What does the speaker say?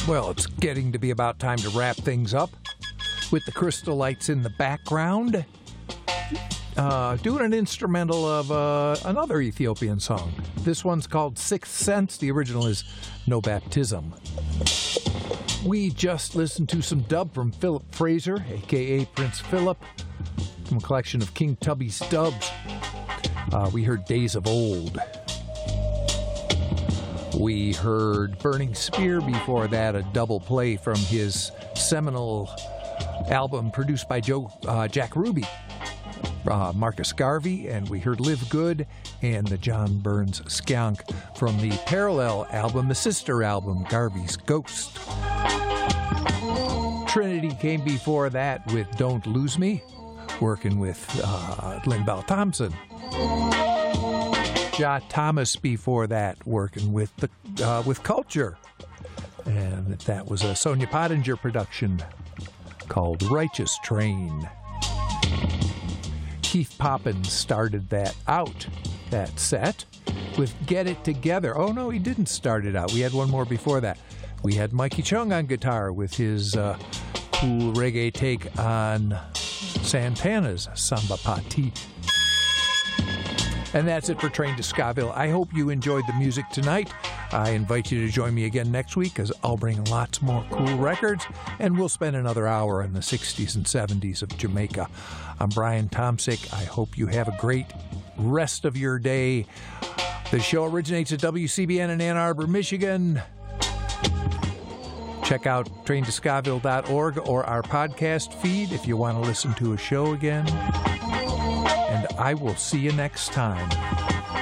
Well, it's getting to be about time to wrap things up with the Crystal Lights in the background. Doing an instrumental of another Ethiopian song. This one's called Sixth Sense. The original is No Baptism. We just listened to some dub from Philip Fraser, a.k.a. Prince Philip, from a collection of King Tubby's dubs. We heard Days of Old. We heard Burning Spear before that, a double play from his seminal album produced by Jack Ruby, Marcus Garvey, and we heard Live Good and the John Burns Skunk from the parallel album, the sister album, Garvey's Ghost. Trinity came before that with Don't Lose Me, working with Lynn Bell Thompson. Ja Thomas before that, working with Culture, and that was a Sonia Pottinger production called Righteous Train. Keith Poppins started that set with Get It Together. Oh no, he didn't start it out. We had one more before that. We had Mikey Chung on guitar with his cool reggae take on Santana's Samba Pati. And that's it for Train to Scaville. I hope you enjoyed the music tonight. I invite you to join me again next week, because I'll bring lots more cool records, and we'll spend another hour in the 60s and 70s of Jamaica. I'm Brian Tomsick. I hope you have a great rest of your day. The show originates at WCBN in Ann Arbor, Michigan. Check out traintoscaville.org or our podcast feed if you want to listen to a show again. And I will see you next time.